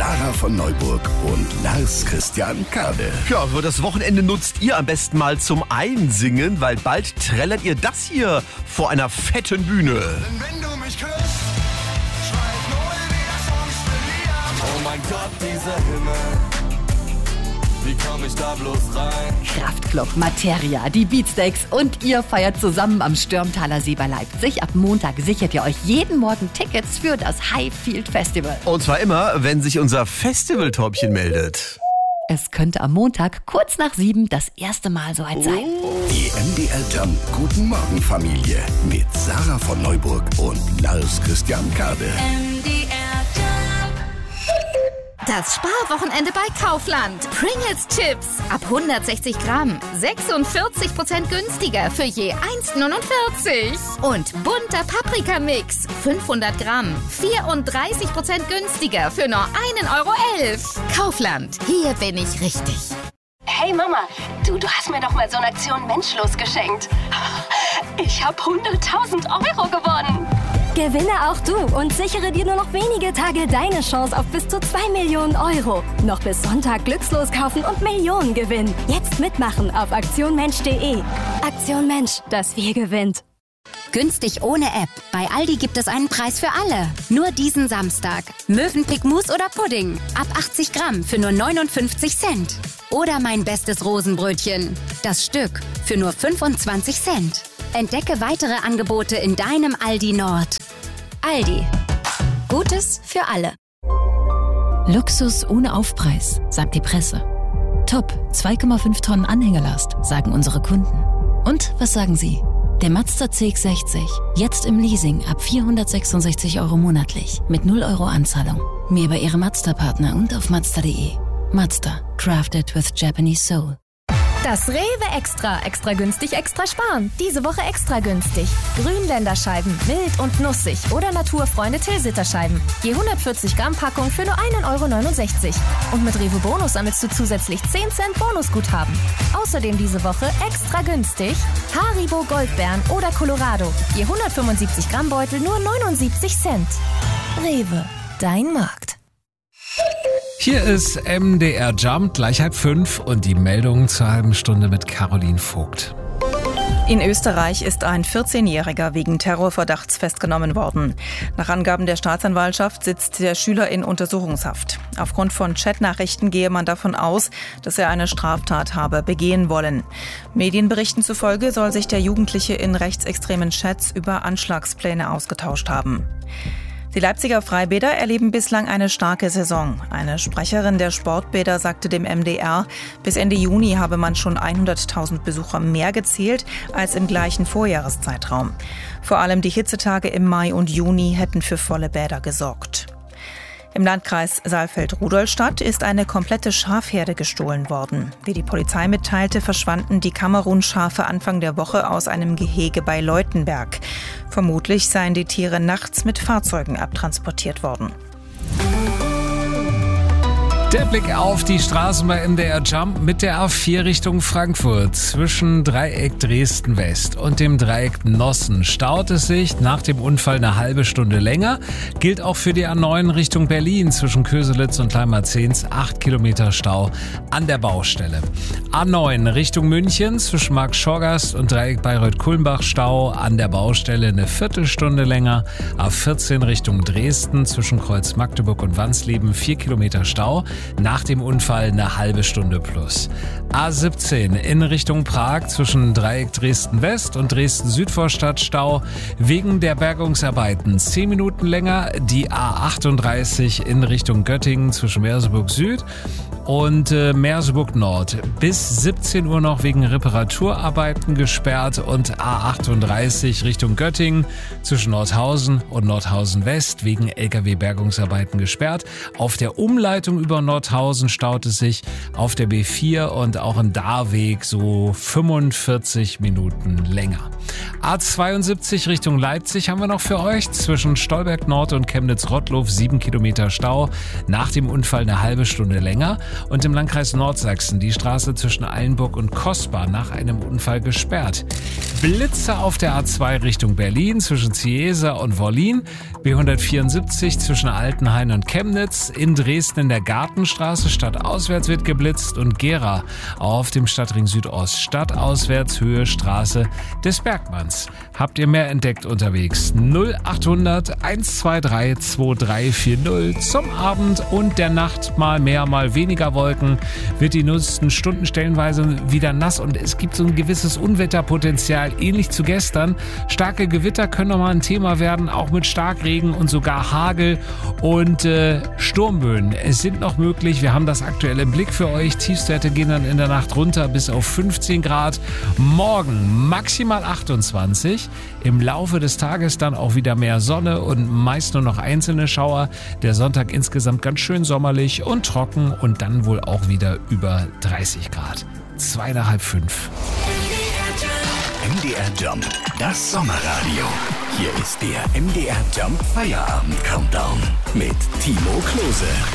Sarah von Neuburg und Lars Christian Kade. Ja, für das Wochenende nutzt ihr am besten mal zum Einsingen, weil bald trällert ihr das hier vor einer fetten Bühne. Denn wenn du mich küsst, schreit null wie der Songs verliert. Oh mein Gott, dieser Himmel, wie komm ich da bloß rein? Kraftklub, Materia, die Beatsteaks und ihr feiert zusammen am Stürmtaler See bei Leipzig. Ab Montag sichert ihr euch jeden Morgen Tickets für das Highfield Festival. Und zwar immer, wenn sich unser Festivaltäubchen meldet. Es könnte am Montag kurz nach 7 das erste Mal soweit sein. Die MDR Jump Guten Morgen Familie mit Sarah von Neuburg und Lars Christian Kade. Das Sparwochenende bei Kaufland. Pringles Chips ab 160 Gramm. 46% günstiger für je 1,49. Und bunter Paprikamix. 500 Gramm. 34% günstiger für nur 1,11 Euro. Kaufland. Hier bin ich richtig. Hey Mama, du hast mir doch mal so eine Aktion Menschlos geschenkt. Ich habe 100.000 Euro gewonnen. Gewinne auch du und sichere dir nur noch wenige Tage deine Chance auf bis zu 2 Millionen Euro. Noch bis Sonntag glückslos kaufen und Millionen gewinnen. Jetzt mitmachen auf aktionmensch.de. Aktion Mensch, das Wir gewinnt. Günstig ohne App. Bei Aldi gibt es einen Preis für alle. Nur diesen Samstag. Mövenpick Mousse oder Pudding. Ab 80 Gramm für nur 59 Cent. Oder mein bestes Rosenbrötchen. Das Stück für nur 25 Cent. Entdecke weitere Angebote in deinem Aldi Nord. Aldi. Gutes für alle. Luxus ohne Aufpreis, sagt die Presse. Top, 2,5 Tonnen Anhängelast, sagen unsere Kunden. Und was sagen Sie? Der Mazda CX-60, jetzt im Leasing ab 466 Euro monatlich, mit 0 Euro Anzahlung. Mehr bei Ihrem Mazda-Partner und auf Mazda.de. Mazda, crafted with Japanese soul. Das Rewe Extra. Extra günstig, extra sparen. Diese Woche extra günstig. Grünländerscheiben, mild und nussig oder Naturfreunde Tilsiter-Scheiben. Je 140 Gramm Packung für nur 1,69 Euro. Und mit Rewe Bonus sammelst du zusätzlich 10 Cent Bonusguthaben. Außerdem diese Woche extra günstig Haribo Goldbeeren oder Colorado. Je 175 Gramm Beutel nur 79 Cent. Rewe, dein Markt. Hier ist MDR Jump, gleich 4:30 und die Meldung zur halben Stunde mit Caroline Vogt. In Österreich ist ein 14-Jähriger wegen Terrorverdachts festgenommen worden. Nach Angaben der Staatsanwaltschaft sitzt der Schüler in Untersuchungshaft. Aufgrund von Chatnachrichten gehe man davon aus, dass er eine Straftat habe begehen wollen. Medienberichten zufolge soll sich der Jugendliche in rechtsextremen Chats über Anschlagspläne ausgetauscht haben. Die Leipziger Freibäder erleben bislang eine starke Saison. Eine Sprecherin der Sportbäder sagte dem MDR, bis Ende Juni habe man schon 100.000 Besucher mehr gezählt als im gleichen Vorjahreszeitraum. Vor allem die Hitzetage im Mai und Juni hätten für volle Bäder gesorgt. Im Landkreis Saalfeld-Rudolstadt ist eine komplette Schafherde gestohlen worden. Wie die Polizei mitteilte, verschwanden die Kamerun-Schafe Anfang der Woche aus einem Gehege bei Leutenberg. Vermutlich seien die Tiere nachts mit Fahrzeugen abtransportiert worden. Der Blick auf die Straßen bei MDR Jump mit der A4 Richtung Frankfurt. Zwischen Dreieck Dresden West und dem Dreieck Nossen staut es sich nach dem Unfall eine halbe Stunde länger. Gilt auch für die A9 Richtung Berlin zwischen Köselitz und Leimerzehns 8 Kilometer Stau an der Baustelle. A9 Richtung München zwischen Markt-Schorgast und Dreieck Bayreuth-Kulmbach Stau an der Baustelle eine Viertelstunde länger. A14 Richtung Dresden zwischen Kreuz Magdeburg und Wansleben 4 Kilometer Stau. Nach dem Unfall eine halbe Stunde plus. A17 in Richtung Prag zwischen Dreieck Dresden-West und Dresden-Südvorstadt Stau. Wegen der Bergungsarbeiten 10 Minuten länger. Die A38 in Richtung Göttingen zwischen Merseburg Süd und Merseburg Nord bis 17 Uhr noch wegen Reparaturarbeiten gesperrt und A38 Richtung Göttingen zwischen Nordhausen und Nordhausen West wegen LKW-Bergungsarbeiten gesperrt. Auf der Umleitung über Nordhausen staut es sich, auf der B4 und auch im Darweg so 45 Minuten länger. A72 Richtung Leipzig haben wir noch für euch. Zwischen Stolberg Nord und Chemnitz-Rottlow 7 Kilometer Stau. Nach dem Unfall eine halbe Stunde länger. Und im Landkreis Nordsachsen die Straße zwischen Eilenburg und Kosbar nach einem Unfall gesperrt. Blitze auf der A2 Richtung Berlin zwischen Ciesa und Wollin. B174 zwischen Altenhain und Chemnitz. In Dresden in der Gartenstraße stadtauswärts wird geblitzt. Und Gera auf dem Stadtring Südost stadtauswärts Höhe Straße des Bergmanns. Habt ihr mehr entdeckt unterwegs? 0800 123 2340. Zum Abend und der Nacht mal mehr, mal weniger Wolken. Wird die nächsten Stunden stellenweise wieder nass und es gibt so ein gewisses Unwetterpotenzial, ähnlich zu gestern. Starke Gewitter können nochmal ein Thema werden, auch mit Starkregen und sogar Hagel und Sturmböen. Es sind noch möglich. Wir haben das aktuell im Blick für euch. Tiefstwerte gehen dann in der Nacht runter bis auf 15 Grad. Morgen maximal 28. Im Laufe des Tages dann auch wieder mehr Sonne und meist nur noch einzelne Schauer. Der Sonntag insgesamt ganz schön sommerlich und trocken und dann wohl auch wieder über 30 Grad. 4:30. MDR Jump, das Sommerradio. Hier ist der MDR Jump Feierabend Countdown mit Timo Klose.